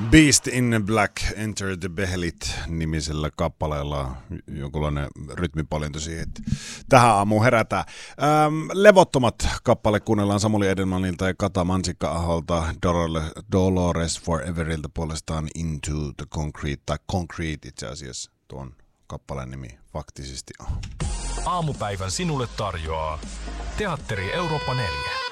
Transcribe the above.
Beast in Black, Enter the Behelit nimisellä kappaleella jonkunlainen rytmipalinto siihen, että tähän aamuun herätään. Levottomat kappale kuunnellaan Samuli Edelmanilta ja Kata Mansikka-aholta, Dolores Foreverilta puolestaan Into the Concrete, tai Concrete itse asiassa tuon kappaleen nimi faktisesti on. Aamupäivän sinulle tarjoaa Teatteri Eurooppa 4.